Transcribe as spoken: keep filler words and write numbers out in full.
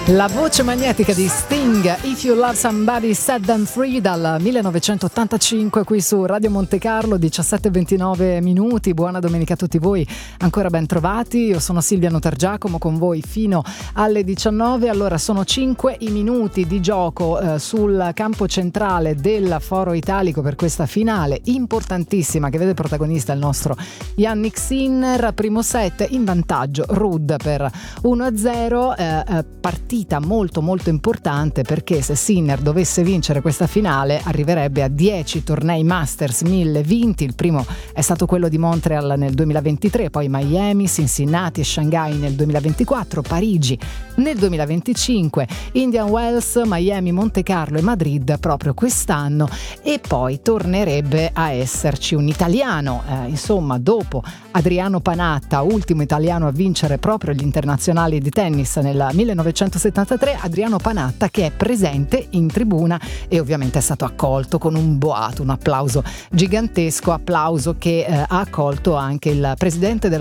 La voce magnetica di Sting, If You Love Somebody Set Them Free, dal millenovecentottantacinque, qui su Radio Monte Carlo. Diciassette e ventinove minuti. Buona domenica a tutti voi, ancora ben trovati. Io sono Silvia Notargiacomo, con voi fino alle diciannove. Allora, sono cinque i minuti di gioco eh, sul campo centrale del Foro Italico per questa finale importantissima che vede protagonista il nostro Jannik Sinner. Primo set in vantaggio Ruud per uno a zero. eh, eh, partita molto molto importante, perché se Sinner dovesse vincere questa finale arriverebbe a dieci tornei Masters mille vinti. Il primo è stato quello di Montreal nel duemilaventitré, poi Miami, Cincinnati e Shanghai nel duemilaventiquattro, Parigi nel duemilaventicinque, Indian Wells, Miami, Monte Carlo e Madrid proprio quest'anno, e poi tornerebbe a esserci un italiano, eh, insomma dopo Adriano Panatta, ultimo italiano a vincere proprio gli internazionali di tennis nel millenovecentosettantatré, Adriano Panatta, che è presente in tribuna e ovviamente è stato accolto con un boato, un applauso gigantesco, applauso che eh, ha accolto anche il presidente della